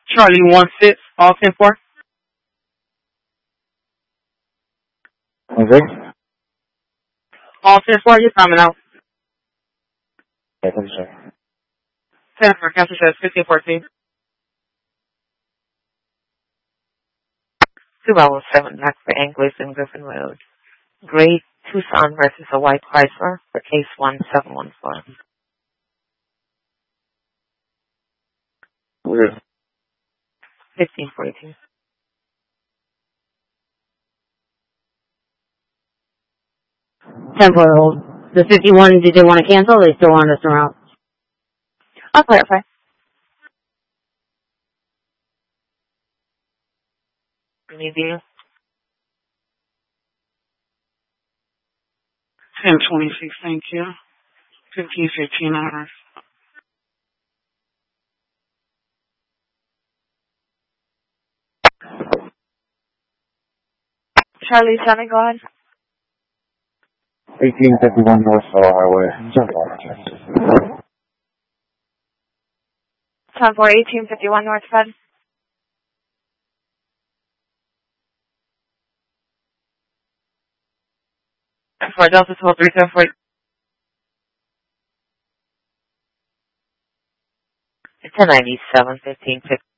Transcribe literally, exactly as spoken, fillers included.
Charlie one six, all ten four. Okay. All ten four, you're coming out. Yeah, thank you, sir. ten four, cancel says fifteen fourteen. two hours seven back for English and Griffin Road. Grade Tucson versus a white Chrysler for case one seven one four. Weird. fifteen forty-two. ten four hold. The fifty-one, did they want to cancel or they still want us to route? I'll clarify. Any view? ten twenty-six, thank you. fifteen fifteen hours. Charlie, Johnny, go ahead. eighteen fifty-one North Fellow Highway. Texas. Time for eighteen fifty-one North Fed. For Delta twelve three seven four. ten ninety-seven fifteen fifty.